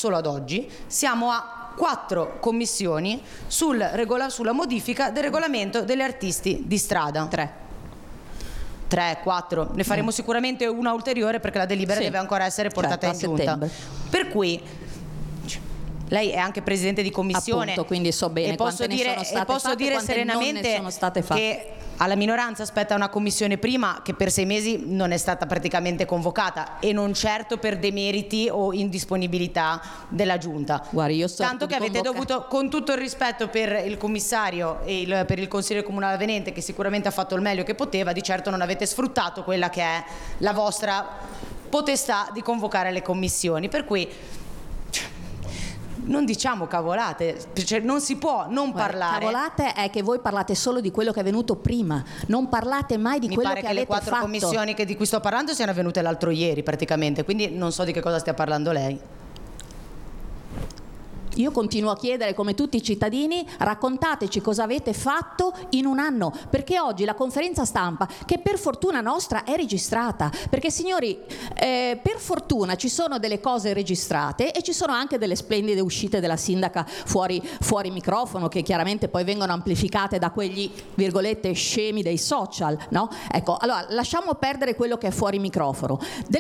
solo ad oggi siamo a 4 commissioni sulla modifica del regolamento degli artisti di strada. 3, 4, ne faremo sicuramente una ulteriore perché la delibera deve ancora essere portata in giunta. Per cui lei è anche presidente di commissione. Appunto, quindi so bene e posso dire serenamente che alla minoranza spetta una commissione prima che per 6 mesi non è stata praticamente convocata, e non certo per demeriti o indisponibilità della giunta. Guardi, tanto che avete dovuto, con tutto il rispetto per il commissario e per il consigliere comunale avvenente, che sicuramente ha fatto il meglio che poteva, di certo non avete sfruttato quella che è la vostra potestà di convocare le commissioni, per cui non diciamo cavolate, cioè non si può non parlare. Cavolate è che voi parlate solo di quello che è venuto prima, non parlate mai di quello che avete fatto. Mi pare che le 4 commissioni di cui sto parlando siano avvenute l'altro ieri praticamente, quindi non so di che cosa stia parlando lei. Io continuo a chiedere, come tutti i cittadini, raccontateci cosa avete fatto in un anno, perché oggi la conferenza stampa, che per fortuna nostra è registrata, perché signori, per fortuna ci sono delle cose registrate e ci sono anche delle splendide uscite della sindaca fuori microfono, che chiaramente poi vengono amplificate da quegli virgolette scemi dei social, no? Ecco, allora lasciamo perdere quello che è fuori microfono.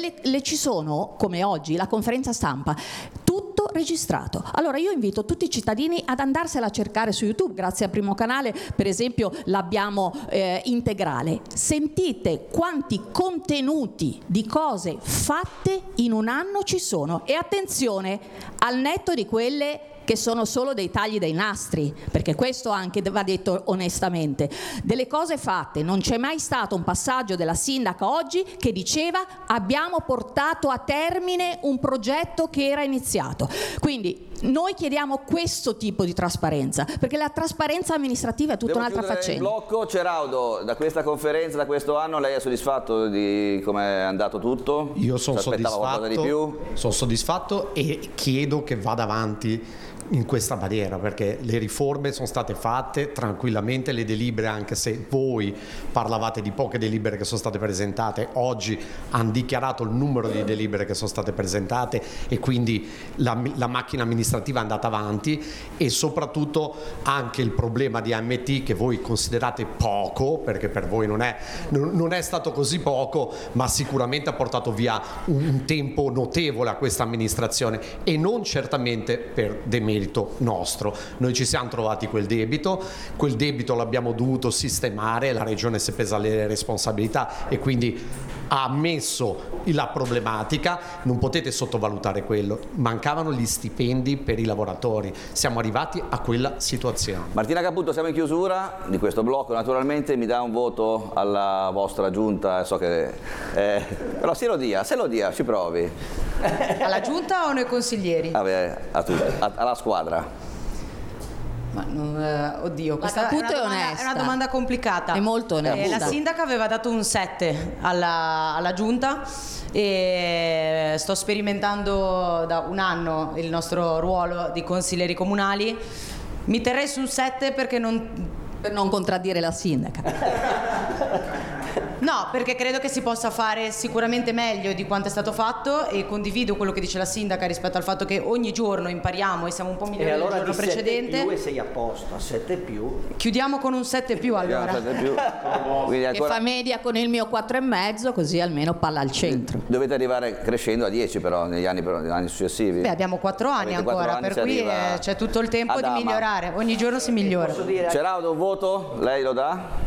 Ci sono, come oggi, la conferenza stampa, tutto registrato. Allora io invito tutti i cittadini ad andarsela a cercare su YouTube, grazie a Primo Canale per esempio l'abbiamo integrale. Sentite quanti contenuti di cose fatte in un anno ci sono, e attenzione, al netto di quelle che sono solo dei tagli dei nastri, perché questo anche va detto onestamente. Delle cose fatte, non c'è mai stato un passaggio della sindaca oggi che diceva abbiamo portato a termine un progetto che era iniziato. Quindi noi chiediamo questo tipo di trasparenza, perché la trasparenza amministrativa è tutta un'altra faccenda. Il blocco, Ceraudo, da questa conferenza, da questo anno, lei è soddisfatto di come è andato tutto? Io sono soddisfatto, di più? sono soddisfatto e chiedo che vada avanti in questa maniera, perché le riforme sono state fatte tranquillamente, le delibere, anche se voi parlavate di poche delibere che sono state presentate, oggi hanno dichiarato il numero di delibere che sono state presentate, e quindi la macchina amministrativa è andata avanti, e soprattutto anche il problema di AMT, che voi considerate poco, perché per voi non è stato così poco, ma sicuramente ha portato via un tempo notevole a questa amministrazione, e non certamente per demerito nostro. Noi ci siamo trovati quel debito l'abbiamo dovuto sistemare, la regione si è presa le responsabilità e quindi ha ammesso la problematica. Non potete sottovalutare quello, mancavano gli stipendi per i lavoratori, siamo arrivati a quella situazione. Martina Caputo, siamo in chiusura di questo blocco, naturalmente mi dà un voto alla vostra giunta, so che però se lo dia, ci provi. Alla giunta o noi consiglieri? Vabbè, alla squadra. Ma oddio, questa è una domanda complicata. È molto onesta. La sindaca aveva dato un 7 alla giunta, e sto sperimentando da un anno il nostro ruolo di consiglieri comunali. Mi terrei su un 7 perché per non contraddire la sindaca. No, perché credo che si possa fare sicuramente meglio di quanto è stato fatto, e condivido quello che dice la sindaca rispetto al fatto che ogni giorno impariamo e siamo un po' migliori del giorno precedente. E allora 7 più e sei a posto, 7 più. Chiudiamo con un 7 più allora. 7 più. Quindi Che fa media con il mio 4,5, così almeno palla al centro. Dovete arrivare crescendo a 10 però negli anni successivi. Beh, abbiamo 4 anni ancora, per cui c'è tutto il tempo di migliorare, ogni giorno si migliora. Ceraudo, un voto? Lei lo dà?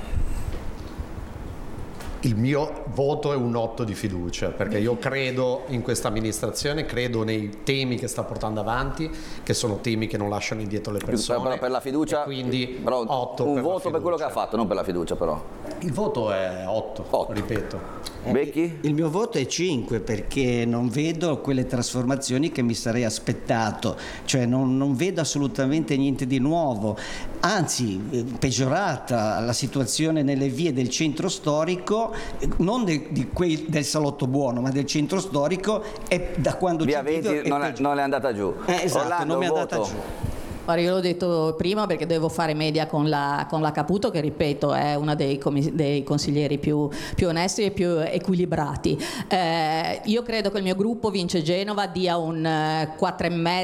Il mio voto è un 8 di fiducia, perché io credo in questa amministrazione, credo nei temi che sta portando avanti, che sono temi che non lasciano indietro le persone. Però per la fiducia, quindi però 8 un per voto per quello che ha fatto, non per la fiducia però. Il voto è 8. Ripeto. Becchi? Il mio voto è 5, perché non vedo quelle trasformazioni che mi sarei aspettato, cioè non vedo assolutamente niente di nuovo, anzi peggiorata la situazione nelle vie del centro storico, non del salotto buono, ma del centro storico, e da quando Via 20 non è andata giù. Esatto, Orlando, non mi è andata voto. giù. Guarda, io l'ho detto prima perché devo fare media con la Caputo, che ripeto è una dei consiglieri più onesti e più equilibrati. Io credo che il mio gruppo Vince Genova dia un 4,5